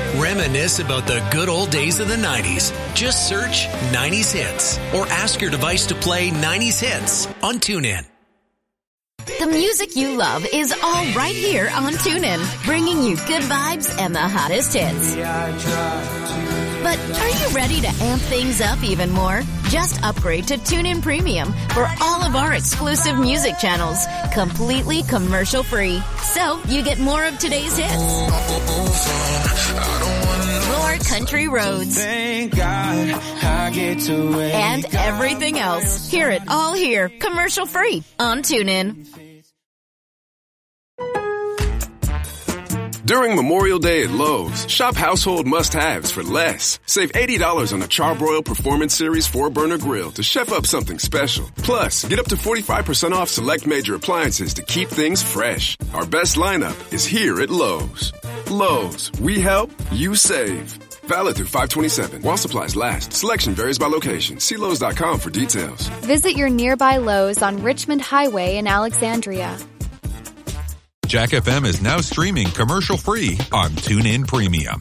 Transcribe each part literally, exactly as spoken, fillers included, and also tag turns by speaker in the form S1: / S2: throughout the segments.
S1: Reminisce about the good old days of the nineties. Just search nineties Hits or ask your device to play nineties Hits on TuneIn.
S2: The music you love is all right here on TuneIn, bringing you good vibes and the hottest hits. But are you ready to amp things up even more? Just upgrade to TuneIn Premium for all of our exclusive music channels, completely commercial-free. So you get more of today's hits, more country roads,
S3: Thank God I get to wake
S2: and everything else. Hear it all here, commercial-free on TuneIn.
S4: During Memorial Day at Lowe's, shop household must-haves for less. Save eighty dollars on a Charbroil Performance Series four burner grill to chef up something special. Plus, get up to forty-five percent off select major appliances to keep things fresh. Our best lineup is here at Lowe's. Lowe's, we help, you save. Valid through five twenty-seven. While supplies last. Selection varies by location. See Lowe's dot com for details.
S5: Visit your nearby Lowe's on Richmond Highway in Alexandria.
S6: Jack F M is now streaming commercial-free on TuneIn Premium.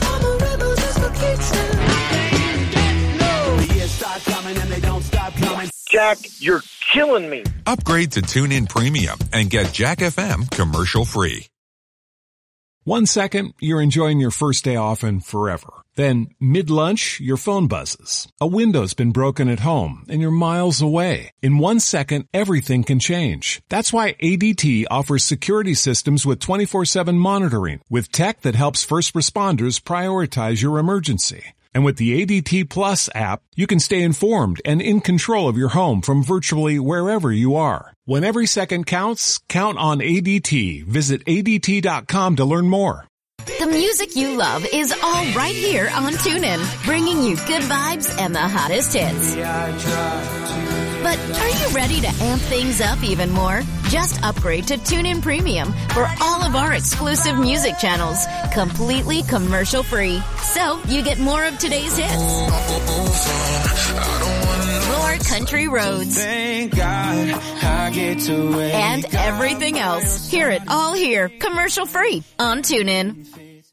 S7: Jack, you're killing me.
S6: Upgrade to TuneIn Premium and get Jack F M commercial-free.
S8: One second, you're enjoying your first day off and forever. Then, mid-lunch, your phone buzzes. A window's been broken at home, and you're miles away. In one second, everything can change. That's why A D T offers security systems with twenty-four seven monitoring, with tech that helps first responders prioritize your emergency. And with the A D T Plus app, you can stay informed and in control of your home from virtually wherever you are. When every second counts, count on A D T. Visit A D T dot com to learn more.
S2: The music you love is all right here on TuneIn, bringing you good vibes and the hottest hits. But are you ready to amp things up even more? Just upgrade to TuneIn Premium for all of our exclusive music channels, completely commercial-free. So you get more of today's hits, more country roads,
S3: Thank God I get to wake
S2: and everything else. Hear it all here, commercial-free on TuneIn.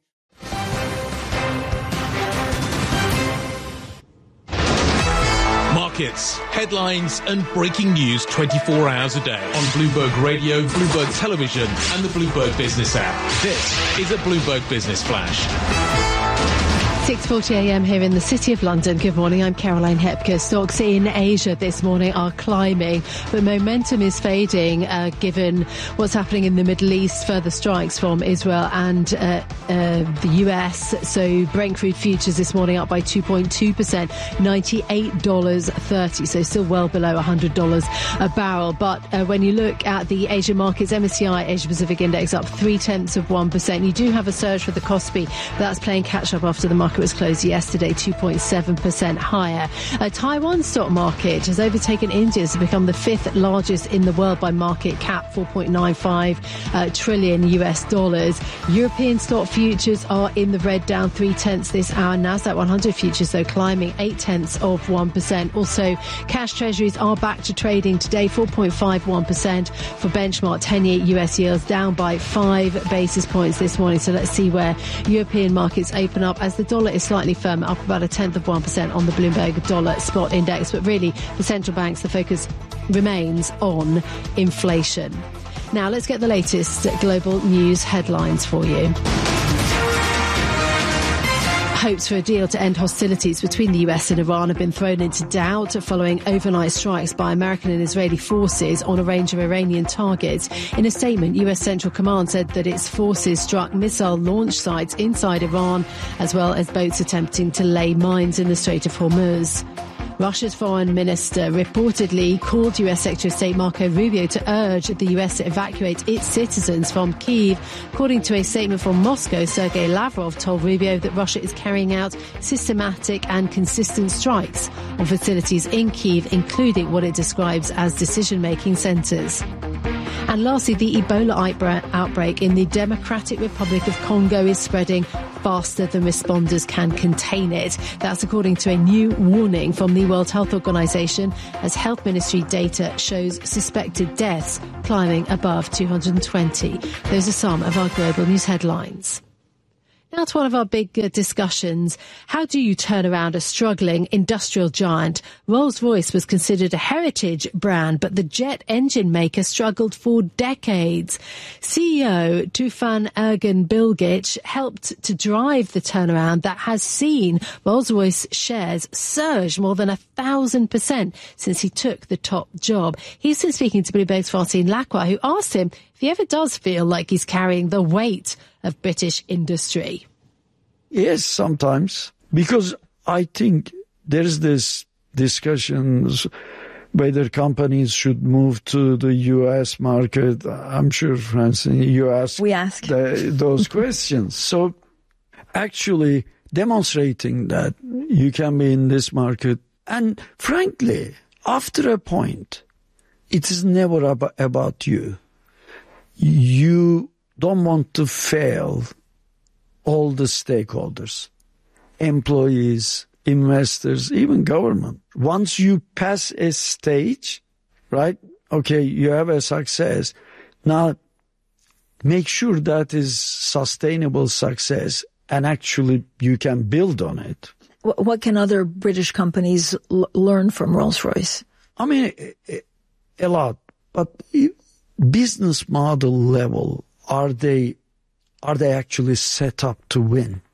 S9: Markets, headlines and breaking news twenty-four hours a day on Bloomberg Radio, Bloomberg Television and the Bloomberg Business app. This is a Bloomberg Business Flash.
S10: six forty a.m. here in the City of London. Good morning, I'm Caroline Hepker. Stocks in Asia this morning are climbing, but momentum is fading uh, given what's happening in the Middle East, further strikes from Israel and uh, uh, the U S. So Brent crude futures this morning up by two point two percent, ninety-eight dollars thirty, so still well below one hundred dollars a barrel. But uh, when you look at the Asian markets, M S C I Asia Pacific Index up three tenths of one percent. You do have a surge for the Kospi, but that's playing catch up after the market was closed yesterday, two point seven percent higher. Uh, Taiwan's stock market has overtaken India's to become the fifth largest in the world by market cap, four point nine five uh, trillion U S dollars. European stock futures are in the red, down three tenths this hour. Nasdaq one hundred futures, though, climbing eight tenths of one percent. Also, cash treasuries are back to trading today, four point five one percent for benchmark ten-year U S yields, down by five basis points this morning. So let's see where European markets open up as the dollar is slightly firmer, up about a tenth of one percent on the Bloomberg Dollar Spot Index. But really, the central banks, the focus remains on inflation. Now, let's get the latest global news headlines for you. Hopes for a deal to end hostilities between the U S and Iran have been thrown into doubt following overnight strikes by American and Israeli forces on a range of Iranian targets. In a statement, U S Central Command said that its forces struck missile launch sites inside Iran, as well as boats attempting to lay mines in the Strait of Hormuz. Russia's foreign minister reportedly called U S Secretary of State Marco Rubio to urge the U S to evacuate its citizens from Kyiv. According to a statement from Moscow, Sergei Lavrov told Rubio that Russia is carrying out systematic and consistent strikes on facilities in Kyiv, including what it describes as decision-making centres. And lastly, the Ebola outbreak in the Democratic Republic of Congo is spreading faster than responders can contain it. That's according to a new warning from the World Health Organization, as Health Ministry data shows suspected deaths climbing above two hundred twenty. Those are some of our global news headlines. That's one of our big uh, discussions. How do you turn around a struggling industrial giant? Rolls-Royce was considered a heritage brand, but the jet engine maker struggled for decades. C E O Tufan Ergin Bilgic helped to drive the turnaround that has seen Rolls-Royce shares surge more than a thousand percent since he took the top job. He's been speaking to Bloomberg's Francine Lacroix, who asked him if he ever does feel like he's carrying the weight of British industry.
S11: Yes, sometimes, because I think there's this discussions whether companies should move to the U S market. I'm sure, Francine, you asked
S12: we ask
S11: the, those questions. So actually demonstrating that you can be in this market. And frankly, after a point, it is never ab- about you. You don't want to fail all the stakeholders, employees, investors, even government. Once you pass a stage, right? Okay, you have a success. Now, make sure that is sustainable success and actually you can build on it.
S12: What can other British companies l- learn from Rolls-Royce?
S11: I mean, a, a lot. But business model level, are they Are they actually set up to win?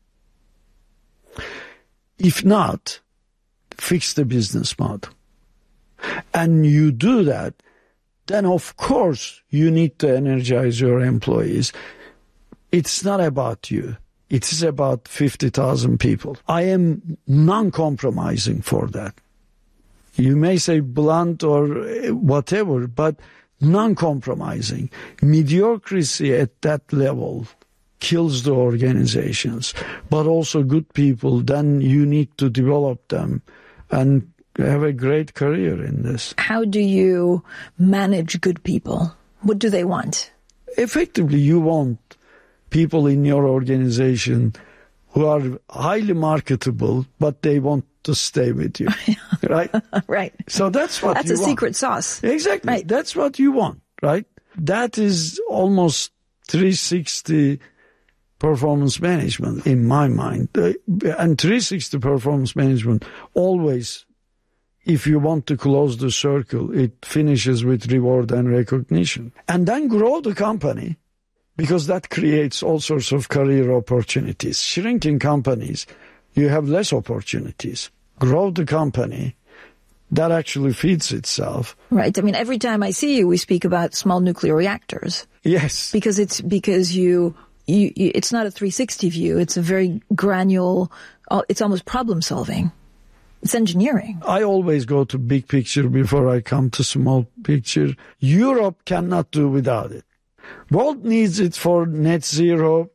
S11: If not, fix the business model. And you do that, then of course you need to energize your employees. It's not about you. It is about fifty thousand people. I am non-compromising for that. You may say blunt or whatever, but non-compromising. Mediocrity at that level kills the organizations, but also good people, then you need to develop them and have a great career in this.
S12: How do you manage good people? What do they want?
S11: Effectively, you want people in your organization who are highly marketable, but they want to stay with you, right?
S12: Right.
S11: So that's what
S12: that's
S11: you
S12: a
S11: want.
S12: secret sauce.
S11: Exactly.
S12: Right.
S11: That's what you want, right? That is almost three sixty performance management in my mind. And three sixty performance management always, if you want to close the circle, it finishes with reward and recognition. And then grow the company, because that creates all sorts of career opportunities. Shrinking companies, you have less opportunities. Grow the company, that actually feeds itself.
S12: Right. I mean, every time I see you, we speak about small nuclear reactors.
S11: Yes.
S12: Because it's because you, you, you it's not a three sixty view. It's a very granular, it's almost problem solving. It's engineering.
S11: I always go to big picture before I come to small picture. Europe cannot do without it. World needs it for net zero.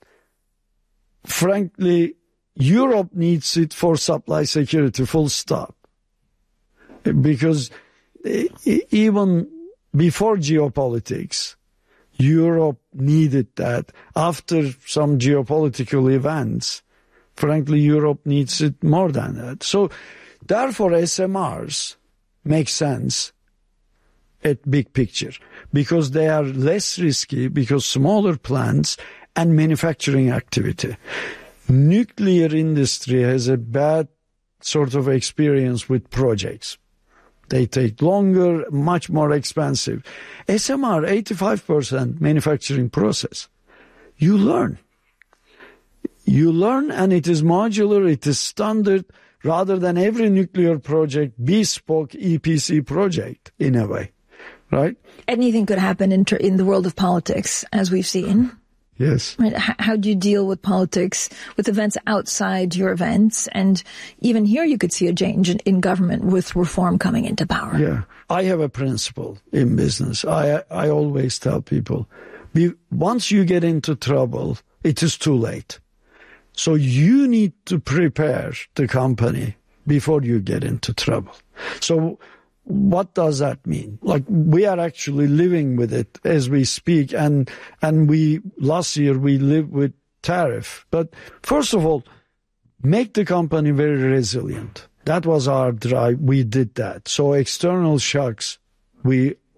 S11: Frankly, Europe needs it for supply security, full stop. Because even before geopolitics, Europe needed that. After some geopolitical events, frankly, Europe needs it more than that. So, therefore, S M Rs make sense at big picture because they are less risky, because smaller plants and manufacturing activity. Nuclear industry has a bad sort of experience with projects. They take longer, much more expensive. S M R, eighty-five percent manufacturing process. You learn. You learn and it is modular, it is standard, rather than every nuclear project, bespoke E P C project in a way, right?
S12: Anything could happen in, ter- in the world of politics, as we've seen.
S11: Yes.
S12: Right. H- how do you deal with politics, with events outside your events? And even here you could see a change in, in government with reform coming into power.
S11: Yeah. I have a principle in business. I I always tell people, be, once you get into trouble, it is too late. So you need to prepare the company before you get into trouble. So what does that mean? Like, we are actually living with it as we speak, and and we last year we lived with tariff. But first of all, make the company very resilient. That was our drive. We did that. So external shocks, we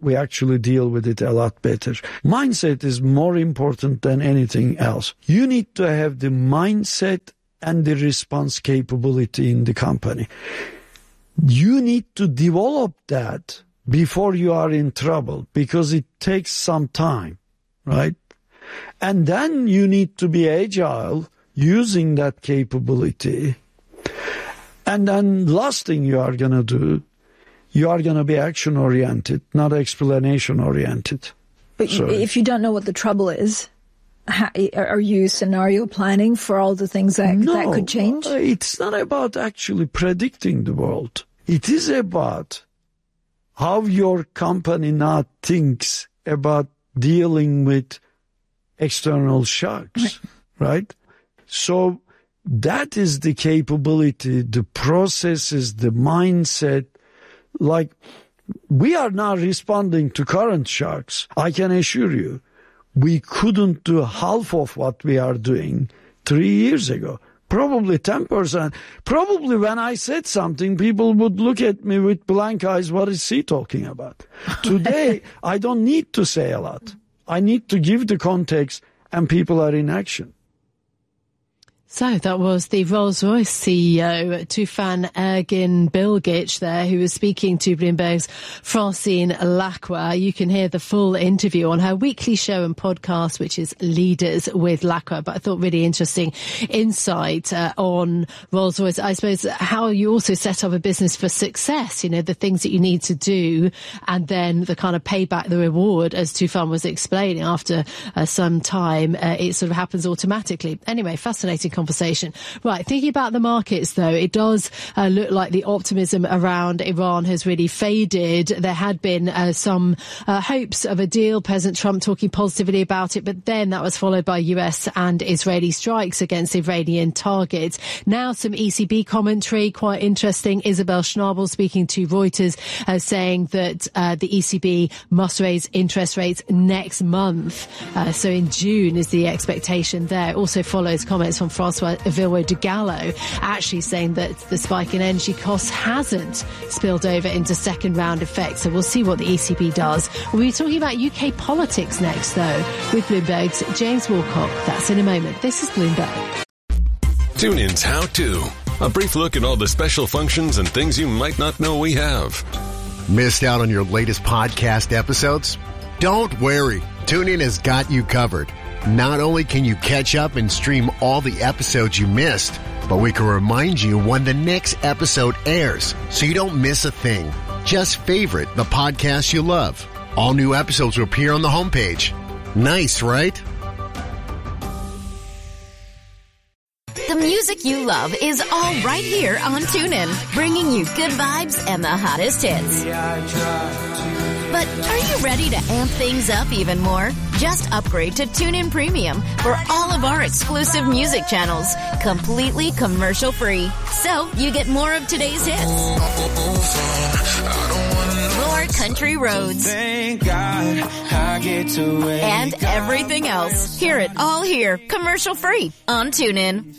S11: we actually deal with it a lot better. Mindset is more important than anything else. You need to have the mindset and the response capability in the company. You need to develop that before you are in trouble, because it takes some time, right? And then you need to be agile using that capability. And then last thing you are going to do, you are going to be action-oriented, not explanation-oriented.
S12: But so, if you don't know what the trouble is, how, are you scenario planning for all the things that,
S11: no,
S12: that could change?
S11: It's not about actually predicting the world. It is about how your company now thinks about dealing with external shocks, right? right? So that is the capability, the processes, the mindset. Like, we are now responding to current shocks. I can assure you, we couldn't do half of what we are doing three years ago. Probably ten percent. Probably when I said something, people would look at me with blank eyes. What is he talking about? Today, I don't need to say a lot. I need to give the context, and people are in action.
S10: So that was the Rolls-Royce C E O, Tufan Ergin-Bilgic there, who was speaking to Bloomberg's Francine Lacqua. You can hear the full interview on her weekly show and podcast, which is Leaders with Lacqua. But I thought really interesting insight uh, on Rolls-Royce. I suppose how you also set up a business for success, you know, the things that you need to do, and then the kind of payback, the reward, as Tufan was explaining, after uh, some time, uh, it sort of happens automatically. Anyway, fascinating conversation. Right, thinking about the markets though, it does uh, look like the optimism around Iran has really faded. There had been uh, some uh, hopes of a deal, President Trump talking positively about it, but then that was followed by U S and Israeli strikes against Iranian targets. Now some E C B commentary, quite interesting. Isabel Schnabel speaking to Reuters, uh, saying that uh, the E C B must raise interest rates next month. Uh, so in June is the expectation there. Also follows comments from Francois Villeroy de Gallo, actually saying that the spike in energy costs hasn't spilled over into second round effects. So we'll see what the E C B does. We'll be talking about U K politics next, though, with Bloomberg's James Wilcock. That's in a moment. This is Bloomberg.
S13: TuneIn's How To. A brief look at all the special functions and things you might not know we have.
S14: Missed out on your latest podcast episodes? Don't worry. TuneIn has got you covered. Not only can you catch up and stream all the episodes you missed, but we can remind you when the next episode airs so you don't miss a thing. Just favorite the podcast you love. All new episodes will appear on the homepage. Nice, right?
S2: The music you love is all right here on TuneIn, bringing you good vibes and the hottest hits. But are you ready to amp things up even more? Just upgrade to TuneIn Premium for all of our exclusive music channels, completely commercial-free. So you get more of today's hits, more country roads,
S3: Thank God I get to wake
S2: and everything else. Hear it all here, commercial-free on TuneIn.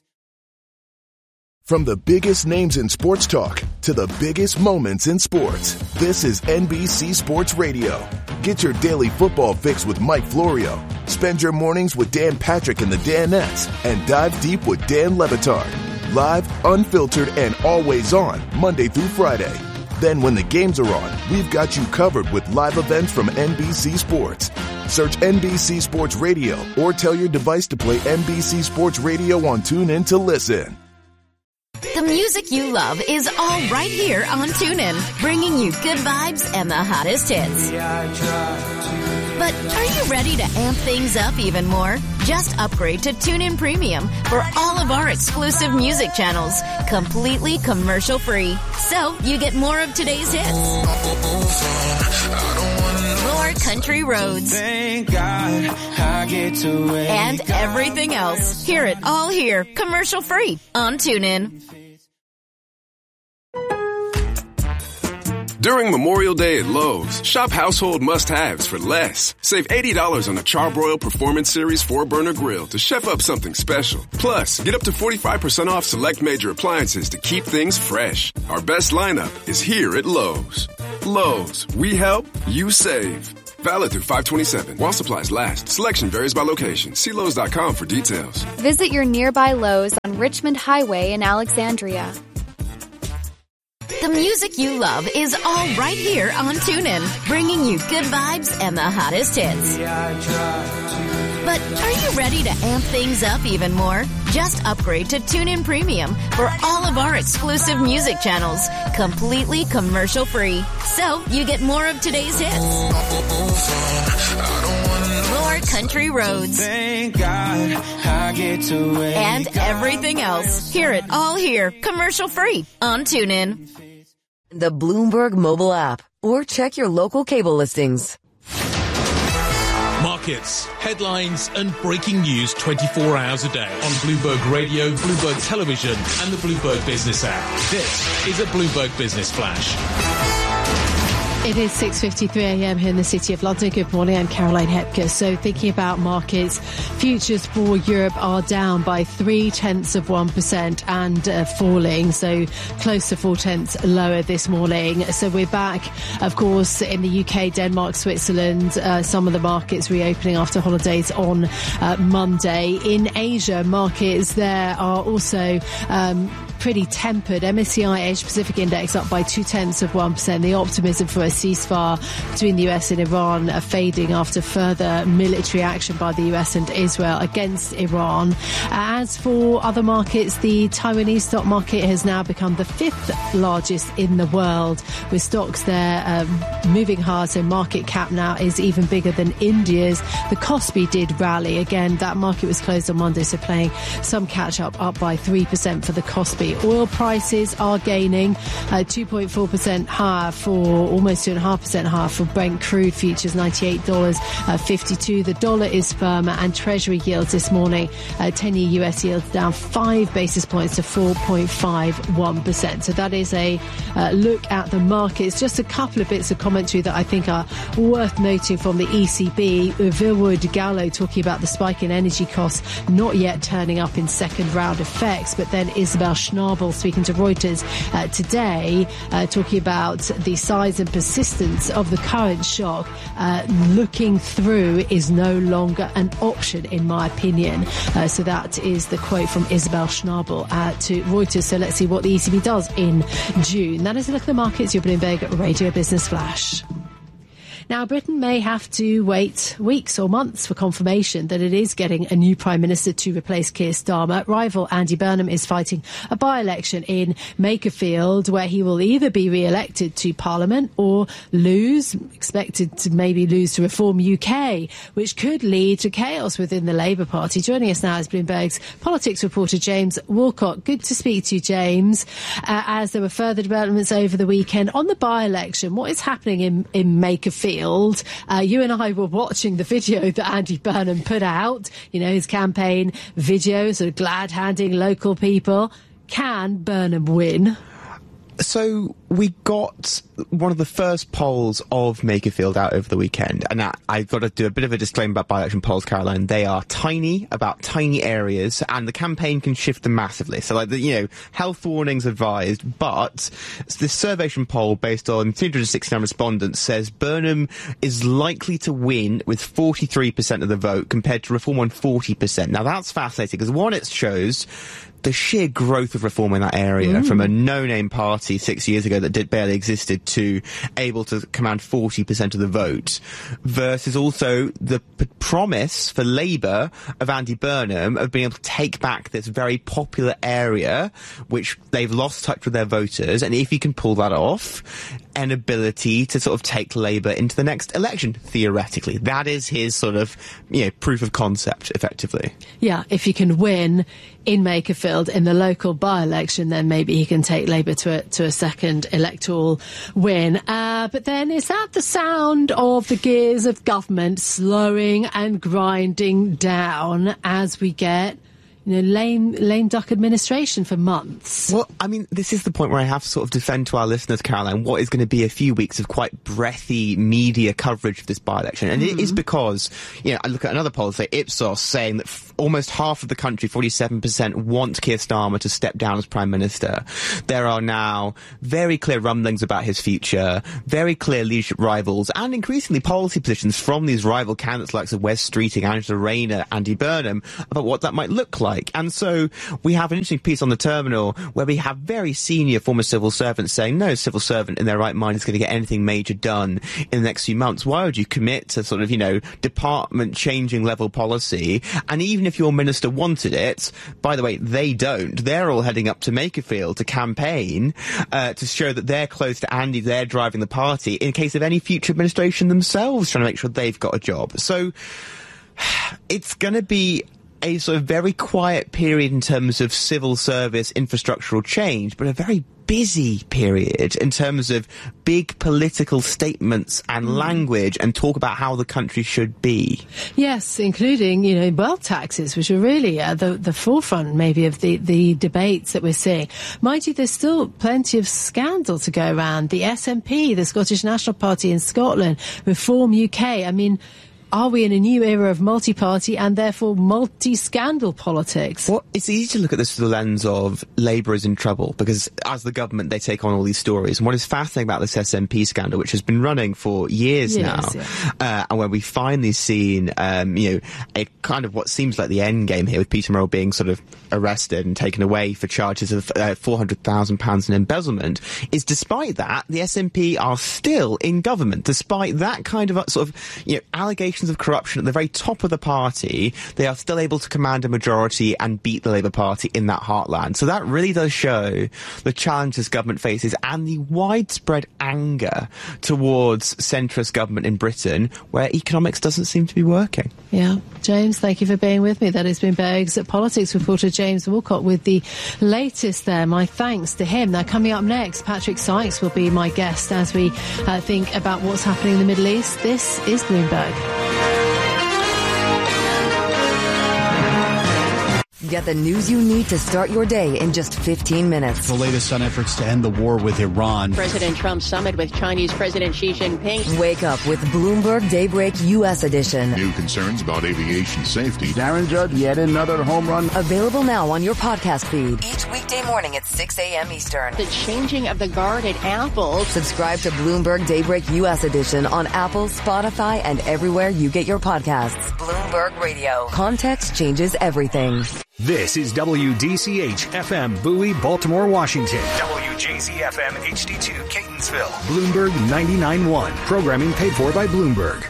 S15: From the biggest names in sports talk to the biggest moments in sports, this is N B C Sports Radio. Get your daily football fix with Mike Florio. Spend your mornings with Dan Patrick and the Danettes, and dive deep with Dan Le Batard. Live, unfiltered, and always on, Monday through Friday. Then when the games are on, we've got you covered with live events from N B C Sports. Search N B C Sports Radio or tell your device to play N B C Sports Radio on TuneIn to listen.
S2: The music you love is all right here on TuneIn, bringing you good vibes and the hottest hits. But are you ready to amp things up even more? Just upgrade to TuneIn Premium for all of our exclusive music channels, completely commercial-free. So you get more of today's hits, more country roads,
S3: Thank God I get to wake
S2: and everything else. Hear it all here, commercial-free on TuneIn.
S4: During Memorial Day at Lowe's, shop household must-haves for less. Save eighty dollars on a Charbroil Performance Series four burner grill to chef up something special. Plus, get up to forty-five percent off select major appliances to keep things fresh. Our best lineup is here at Lowe's. Lowe's, we help, you save. Valid through five twenty-seven. While supplies last. Selection varies by location. See Lowe's dot com for details.
S5: Visit your nearby Lowe's on Richmond Highway in Alexandria.
S2: The music you love is all right here on TuneIn, bringing you good vibes and the hottest hits. But are you ready to amp things up even more? Just upgrade to TuneIn Premium for all of our exclusive music channels, completely commercial free. So you get more of today's hits, more country roads,
S3: Thank God I get to wake
S2: and everything else. Hear it all here, commercial free on TuneIn.
S16: The Bloomberg mobile app, or check your local cable listings.
S9: Markets, headlines, and breaking news twenty-four hours a day on Bloomberg Radio, Bloomberg Television, and the Bloomberg Business app. This is a Bloomberg Business Flash.
S10: It is six fifty-three a.m. here in the City of London. Good morning, I'm Caroline Hepker. So thinking about markets, futures for Europe are down by three-tenths of one percent and uh, falling, so close to four-tenths lower this morning. So we're back, of course, in the U K, Denmark, Switzerland, uh, some of the markets reopening after holidays on uh, Monday. In Asia, markets there are also um, pretty tempered. M S C I Asia Pacific Index up by two-tenths of one percent. The optimism for a ceasefire between the U S and Iran are fading after further military action by the U S and Israel against Iran. As for other markets, the Taiwanese stock market has now become the fifth largest in the world, with stocks there um, moving hard. So market cap now is even bigger than India's. The Kospi did rally. Again, that market was closed on Monday, so playing some catch up, up by three percent for the Kospi. Oil prices are gaining uh, two point four percent higher for almost two point five percent higher for Brent crude futures, ninety-eight dollars fifty-two. The dollar is firmer, and Treasury yields this morning, uh, ten-year U S yields down five basis points to four point five one percent. So that is a uh, look at the markets. Just a couple of bits of commentary that I think are worth noting from the E C B. Vilwood Gallo talking about the spike in energy costs not yet turning up in second round effects, but then Isabel Schnabel speaking to Reuters uh, today, uh, talking about the size and persistence of the current shock. Uh, looking through is no longer an option, in my opinion. Uh, so that is the quote from Isabel Schnabel uh, to Reuters. So let's see what the E C B does in June. That is a look at the markets. Your Bloomberg Radio Business Flash. Now, Britain may have to wait weeks or months for confirmation that it is getting a new Prime Minister to replace Keir Starmer. Rival Andy Burnham is fighting a by-election in Makerfield, where he will either be re-elected to Parliament or lose, expected to maybe lose to Reform U K, which could lead to chaos within the Labour Party. Joining us now is Bloomberg's politics reporter James Walcott. Good to speak to you, James. Uh, as there were further developments over the weekend on the by-election, what is happening in, in Makerfield? Uh, you and I were watching the video that Andy Burnham put out, you know, his campaign video, sort of glad-handing local people. Can Burnham win?
S17: So we got one of the first polls of Makerfield out over the weekend, and I, I've got to do a bit of a disclaimer about by-election polls, Caroline. They are tiny, about tiny areas, and the campaign can shift them massively. So, like, the, you know, health warnings advised, but this Survation poll, based on two hundred sixty-nine respondents, says Burnham is likely to win with forty-three percent of the vote, compared to Reform on forty percent. Now, that's fascinating, because one, it shows the sheer growth of Reform in that area, mm. from a no-name party six years ago that did barely existed to able to command forty percent of the vote, versus also the p- promise for Labour of Andy Burnham of being able to take back this very popular area, which they've lost touch with their voters, and if he can pull that off, an ability to sort of take Labour into the next election, theoretically. That is his sort of, you know, proof of concept, effectively.
S10: Yeah, if you can win in Makerfield in the local by-election, then maybe he can take Labour to a, to a second electoral win. Uh, but then is that the sound of the gears of government slowing and grinding down as we get, you know, lame, lame duck administration for months?
S17: Well, I mean, this is the point where I have to sort of defend to our listeners, Caroline, what is going to be a few weeks of quite breathy media coverage of this by-election. And mm-hmm. it is because, you know, I look at another poll, say Ipsos, saying that f- almost half of the country, forty-seven percent, want Keir Starmer to step down as Prime Minister. There are now very clear rumblings about his future, very clear leadership rivals, and increasingly policy positions from these rival candidates like Wes Streeting, Angela Rayner, Andy Burnham, about what that might look like. And so we have an interesting piece on the Terminal where we have very senior former civil servants saying no civil servant in their right mind is going to get anything major done in the next few months. Why would you commit to sort of, you know, department changing level policy? And even if your minister wanted it, by the way, they don't. They're all heading up to Makerfield to campaign uh, to show that they're close to Andy, they're driving the party in case of any future administration themselves trying to make sure they've got a job. So it's going to be a sort of very quiet period in terms of civil service infrastructural change, but a very busy period in terms of big political statements and mm. language and talk about how the country should be.
S10: Yes, including, you know, wealth taxes, which are really at the, the forefront maybe of the, the debates that we're seeing. Mind you, there's still plenty of scandal to go around. The S N P, the Scottish National Party in Scotland, Reform U K, I mean, are we in a new era of multi-party and therefore multi-scandal politics?
S17: Well, it's easy to look at this through the lens of Labour is in trouble because as the government they take on all these stories. And what is fascinating about this S N P scandal, which has been running for years, years now, yeah. uh, and where we finally seen, um, you know, a kind of what seems like the end game here with Peter Murrell being sort of arrested and taken away for charges of uh, four hundred thousand pounds in embezzlement, is despite that, the S N P are still in government. Despite that kind of uh, sort of, you know, allegations of corruption at the very top of the party, they are still able to command a majority and beat the Labour Party in that heartland. So that really does show the challenges government faces and the widespread anger towards centrist government in Britain, where economics doesn't seem to be working.
S10: Yeah. James, thank you for being with me. That has been Bloomberg's politics reporter James Walcott with the latest there. My thanks to him. Now, coming up next, Patrick Sykes will be my guest as we uh, think about what's happening in the Middle East. This is Bloomberg.
S16: Get the news you need to start your day in just fifteen minutes.
S18: The latest on efforts to end the war with Iran.
S19: President Trump's summit with Chinese President Xi Jinping.
S16: Wake up with Bloomberg Daybreak U S edition.
S20: New concerns about aviation safety.
S21: Darren Judd, yet another home run.
S16: Available now on your podcast feed. Each weekday morning at six a.m. Eastern.
S19: The changing of the guard at Apple.
S16: Subscribe to Bloomberg Daybreak U S edition on Apple, Spotify, and everywhere you get your podcasts. Bloomberg Radio. Context changes everything.
S22: This is W D C H F M Bowie, Baltimore, Washington.
S23: W J Z F M H D two Catonsville.
S22: Bloomberg ninety-nine point one. Programming paid for by Bloomberg.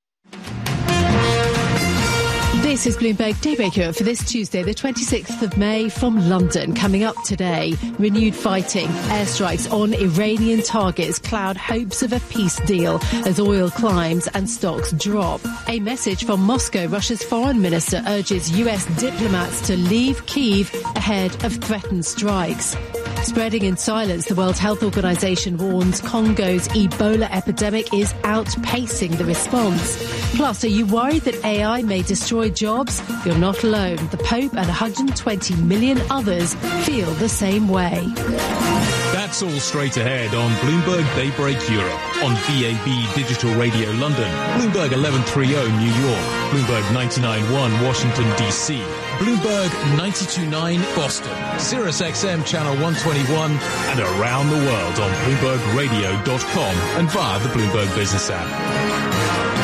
S10: This is Bloomberg Daybreak Europe for this Tuesday, the twenty-sixth of May from London. Coming up today, renewed fighting, airstrikes on Iranian targets cloud hopes of a peace deal as oil climbs and stocks drop. A message from Moscow, Russia's foreign minister urges U S diplomats to leave Kyiv ahead of threatened strikes. Spreading in silence, the World Health Organization warns Congo's Ebola epidemic is outpacing the response. Plus, are you worried that A I may destroy jobs? You're not alone. The Pope and one hundred twenty million others feel the same way.
S9: That's all straight ahead on Bloomberg Daybreak Europe, on V A B Digital Radio London, Bloomberg eleven thirty New York, Bloomberg ninety-nine point one Washington, D C, Bloomberg ninety-two point nine Boston, Sirius X M Channel one twenty-one, and around the world on Bloomberg Radio dot com and via the Bloomberg Business app.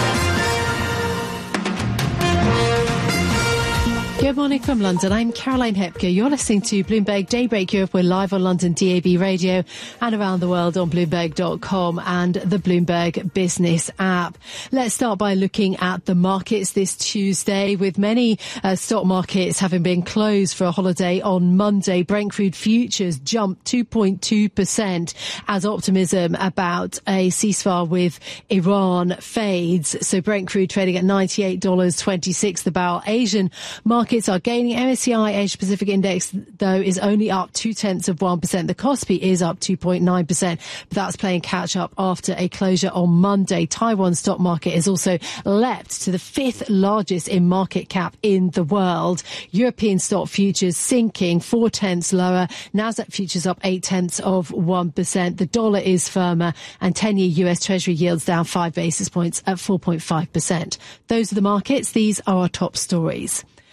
S10: Good morning from London. I'm Caroline Hepker. You're listening to Bloomberg Daybreak Europe. We're live on London D A B Radio and around the world on Bloomberg dot com and the Bloomberg Business app. Let's start by looking at the markets this Tuesday, with many uh, stock markets having been closed for a holiday on Monday. Brent crude futures jumped two point two percent as optimism about a ceasefire with Iran fades. So Brent crude trading at ninety-eight dollars and twenty-six cents the barrel. Asian markets are gaining. M S C I Asia Pacific Index, though, is only up two tenths of one percent. The Kospi is up two point nine percent, but that's playing catch up after a closure on Monday. Taiwan stock market has also leapt to the fifth largest in market cap in the world. European stock futures sinking four tenths lower. Nasdaq futures up eight tenths of one percent. The dollar is firmer, and ten-year U S Treasury yields down five basis points at four point five percent. Those are the markets. These are our top stories.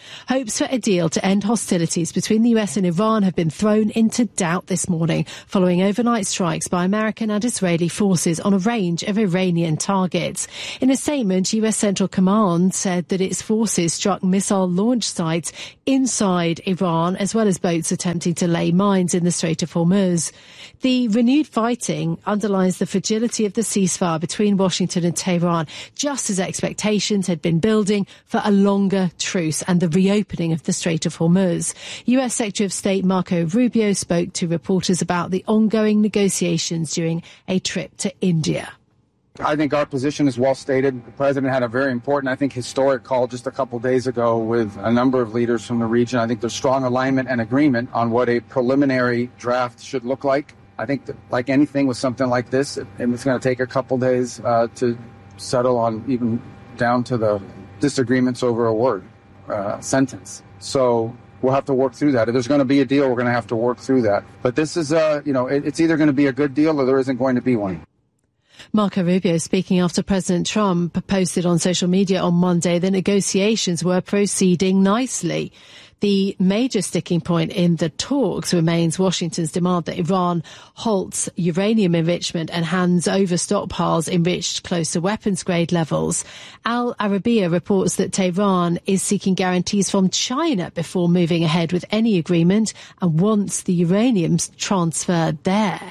S10: Hopes for a deal to end hostilities between the U S and Iran have been thrown into doubt this morning following overnight strikes by American and Israeli forces on a range of Iranian targets. In a statement, U S Central Command said that its forces struck missile launch sites inside Iran, as well as boats attempting to lay mines in the Strait of Hormuz. The renewed fighting underlines the fragility of the ceasefire between Washington and Tehran, just as expectations had been building for a longer truce and the reopening of the Strait of Hormuz. U S Secretary of State Marco Rubio spoke to reporters about the ongoing negotiations during a trip to India.
S1: I think our position is well stated. The president had a very important, I think, historic call just a couple days ago with a number of leaders from the region. I think there's strong alignment and agreement on what a preliminary draft should look like. I think that, like anything with something like this, it, it's going to take a couple days uh, to settle on, even down to the disagreements over a word, uh, sentence. So we'll have to work through that. If there's going to be a deal, we're going to have to work through that. But this is, uh, you know, it, it's either going to be a good deal or there isn't going to be one.
S10: Marco Rubio speaking after President Trump posted on social media on Monday that negotiations were proceeding nicely. The major sticking point in the talks remains Washington's demand that Iran halts uranium enrichment and hands over stockpiles enriched close to weapons grade levels. Al Arabiya reports that Tehran is seeking guarantees from China before moving ahead with any agreement and wants the uranium transferred there.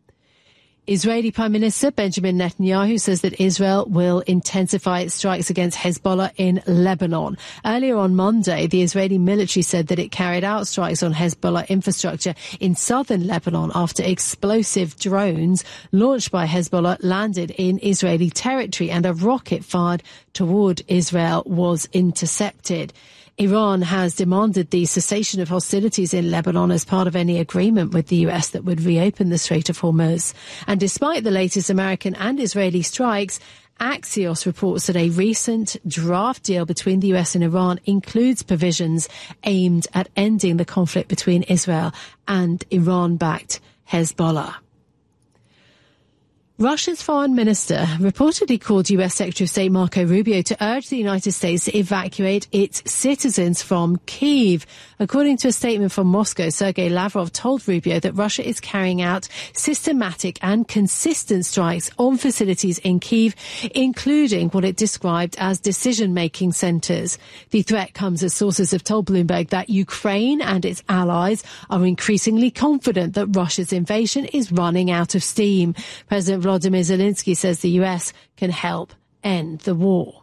S10: Israeli Prime Minister Benjamin Netanyahu says that Israel will intensify its strikes against Hezbollah in Lebanon. Earlier on Monday, the Israeli military said that it carried out strikes on Hezbollah infrastructure in southern Lebanon after explosive drones launched by Hezbollah landed in Israeli territory and a rocket fired toward Israel was intercepted. Iran has demanded the cessation of hostilities in Lebanon as part of any agreement with the U S that would reopen the Strait of Hormuz. And despite the latest American and Israeli strikes, Axios reports that a recent draft deal between the U S and Iran includes provisions aimed at ending the conflict between Israel and Iran-backed Hezbollah. Russia's foreign minister reportedly called U S Secretary of State Marco Rubio to urge the United States to evacuate its citizens from Kyiv. According to a statement from Moscow, Sergei Lavrov told Rubio that Russia is carrying out systematic and consistent strikes on facilities in Kyiv, including what it described as decision-making centres. The threat comes as sources have told Bloomberg that Ukraine and its allies are increasingly confident that Russia's invasion is running out of steam. President Volodymyr Zelensky says the U S can help end the war.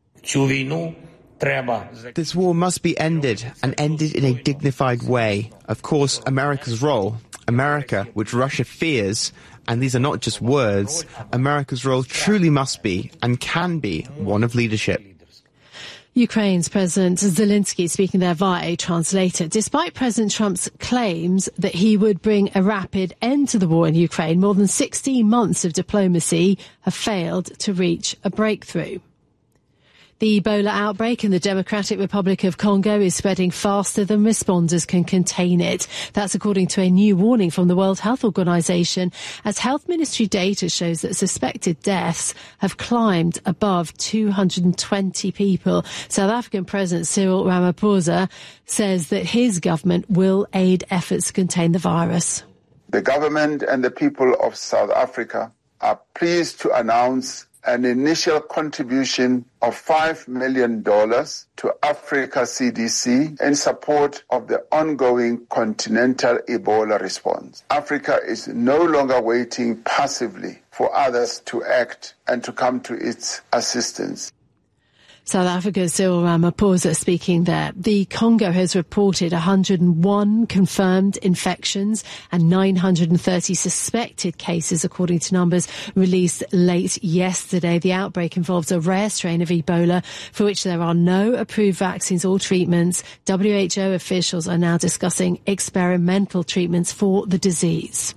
S17: This war must be ended, and ended in a dignified way. Of course, America's role, America, which Russia fears, and these are not just words, America's role truly must be, and can be, one of leadership.
S10: Ukraine's President Zelensky speaking there via a translator. Despite President Trump's claims that he would bring a rapid end to the war in Ukraine, more than sixteen months of diplomacy have failed to reach a breakthrough. The Ebola outbreak in the Democratic Republic of Congo is spreading faster than responders can contain it. That's according to a new warning from the World Health Organization, as Health Ministry data shows that suspected deaths have climbed above two hundred twenty people. South African President Cyril Ramaphosa says that his government will aid efforts to contain the virus.
S6: The government and the people of South Africa are pleased to announce an initial contribution of five million dollars to Africa C D C in support of the ongoing continental Ebola response. Africa is no longer waiting passively for others to act and to come to its assistance.
S10: South Africa's Cyril Ramaphosa speaking there. The Congo has reported one hundred one confirmed infections and nine hundred thirty suspected cases, according to numbers released late yesterday. The outbreak involves a rare strain of Ebola for which there are no approved vaccines or treatments. W H O officials are now discussing experimental treatments for the disease.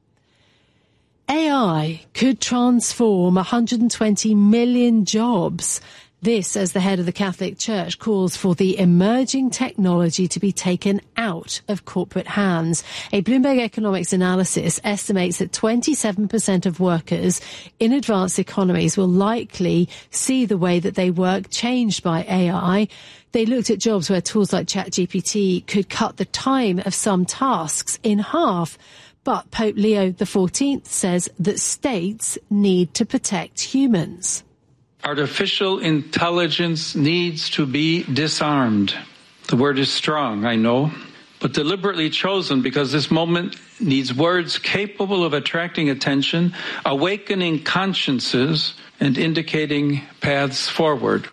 S10: A I could transform one hundred twenty million jobs. This, as the head of the Catholic Church calls for the emerging technology to be taken out of corporate hands. A Bloomberg Economics analysis estimates that twenty-seven percent of workers in advanced economies will likely see the way that they work changed by A I. They looked at jobs where tools like ChatGPT could cut the time of some tasks in half. But Pope Leo the fourteenth says that states need to protect humans.
S7: Artificial intelligence needs to be disarmed. The word is strong, I know, but deliberately chosen because this moment needs words capable of attracting attention, awakening consciences, and indicating paths forward.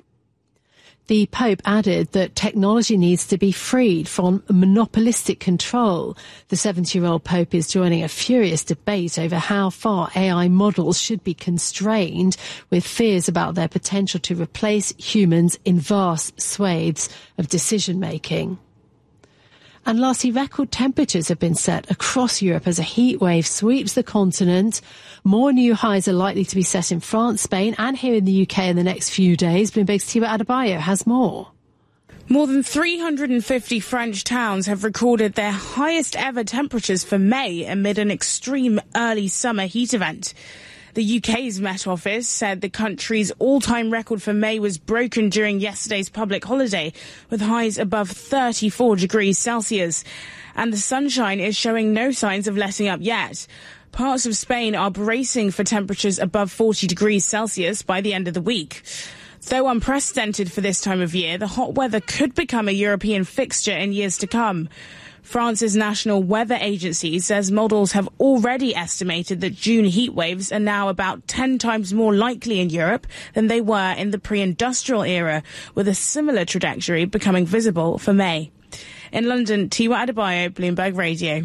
S10: The Pope added that technology needs to be freed from monopolistic control. The seventy-year-old Pope is joining a furious debate over how far A I models should be constrained, with fears about their potential to replace humans in vast swathes of decision-making. And lastly, record temperatures have been set across Europe as a heat wave sweeps the continent. More new highs are likely to be set in France, Spain and here in the U K in the next few days. Bloomberg's Tiwa Adebayo has more.
S8: More than three hundred fifty French towns have recorded their highest ever temperatures for May amid an extreme early summer heat event. The U K's Met Office said the country's all-time record for May was broken during yesterday's public holiday, with highs above thirty-four degrees Celsius. And the sunshine is showing no signs of letting up yet. Parts of Spain are bracing for temperatures above forty degrees Celsius by the end of the week. Though unprecedented for this time of year, the hot weather could become a European fixture in years to come. France's National Weather Agency says models have already estimated that June heat waves are now about ten times more likely in Europe than they were in the pre-industrial era, with a similar trajectory becoming visible for May. In London, Tiwa Adebayo, Bloomberg Radio.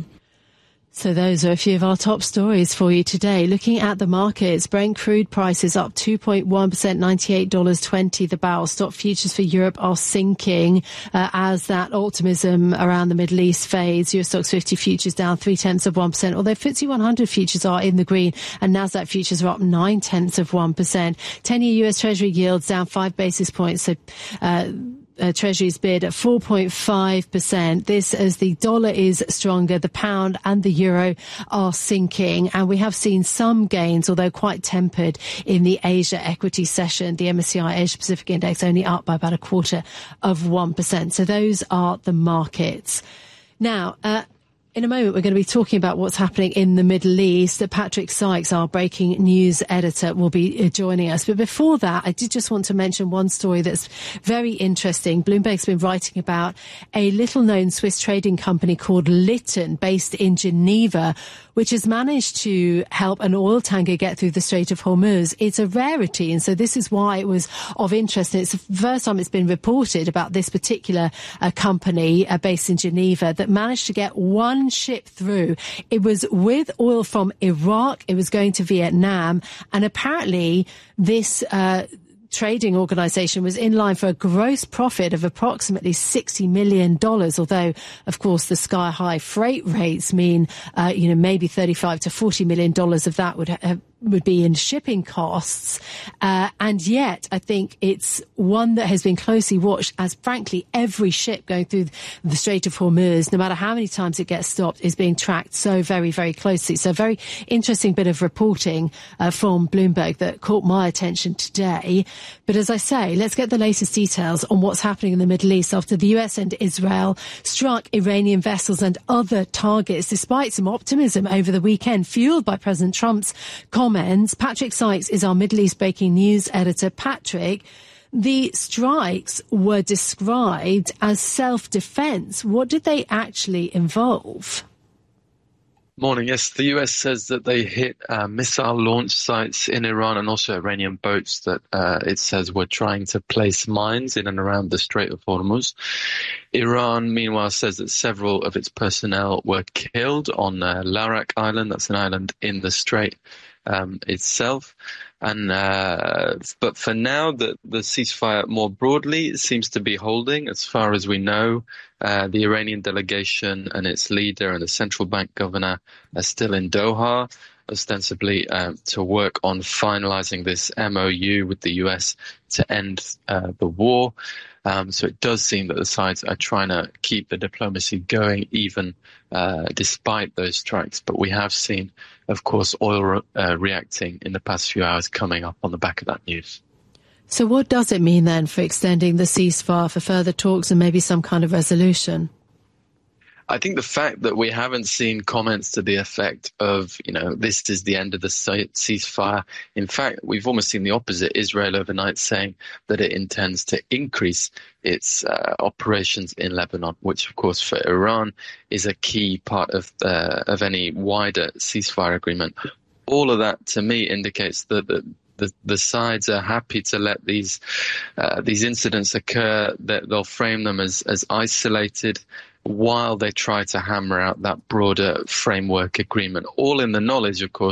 S10: So those are a few of our top stories for you today. Looking at the markets, Brent crude prices up two point one percent, ninety-eight dollars twenty the barrel. Stock futures for Europe are sinking uh, as that optimism around the Middle East fades. Euro Stoxx fifty futures down three tenths of one percent, although F T S E one hundred futures are in the green and Nasdaq futures are up nine tenths of one percent. ten-year U S Treasury yields down five basis points. So, uh, Uh, Treasuries bid at four point five percent. This as the dollar is stronger, the pound and the euro are sinking, and we have seen some gains, although quite tempered, in the Asia equity session. The M S C I Asia Pacific Index only up by about a quarter of one percent. So those are the markets. Now, uh, in a moment, we're going to be talking about what's happening in the Middle East. Patrick Sykes, our breaking news editor, will be joining us. But before that, I did just want to mention one story that's very interesting. Bloomberg's been writing about a little-known Swiss trading company called Lytton, based in Geneva, which has managed to help an oil tanker get through the Strait of Hormuz. It's a rarity, and so this is why it was of interest. And it's the first time it's been reported about this particular uh, company uh, based in Geneva that managed to get one ship through. It was with oil from Iraq. It was going to Vietnam, and apparently this uh trading organisation was in line for a gross profit of approximately sixty million dollars, although, of course, the sky-high freight rates mean, uh, you know, maybe thirty-five to forty million dollars of that would have would be in shipping costs. Uh, and yet, I think it's one that has been closely watched, as frankly, every ship going through the Strait of Hormuz, no matter how many times it gets stopped, is being tracked so very, very closely. So a very interesting bit of reporting uh, from Bloomberg that caught my attention today. But as I say, let's get the latest details on what's happening in the Middle East after the U S and Israel struck Iranian vessels and other targets, despite some optimism over the weekend, fueled by President Trump's comments. Patrick Sykes is our Middle East breaking news editor. Patrick, the strikes were described as self-defense. What did they actually involve?
S12: Morning. Yes, the U S says that they hit uh, missile launch sites in Iran and also Iranian boats that uh, it says were trying to place mines in and around the Strait of Hormuz. Iran, meanwhile, says that several of its personnel were killed on uh, Larak Island. That's an island in the Strait um, itself. And uh, but for now, the, the ceasefire more broadly seems to be holding. As far as we know, uh, the Iranian delegation and its leader and the central bank governor are still in Doha. ostensibly um, to work on finalizing this M O U with the U S to end uh, the war. Um, so it does seem that the sides are trying to keep the diplomacy going, even uh, despite those strikes. But we have seen, of course, oil uh, reacting in the past few hours, coming up on the back of that news.
S10: So what does it mean then for extending the ceasefire for further talks and maybe some kind of resolution?
S12: I think the fact that we haven't seen comments to the effect of, you know, this is the end of the ceasefire. In fact, we've almost seen the opposite. Israel overnight saying that it intends to increase its uh, operations in Lebanon, which, of course, for Iran is a key part of uh, of any wider ceasefire agreement. All of that, to me, indicates that the The, the sides are happy to let these uh, these incidents occur, that they'll frame them as, as isolated while they try to hammer out that broader framework agreement, all in the knowledge, of course,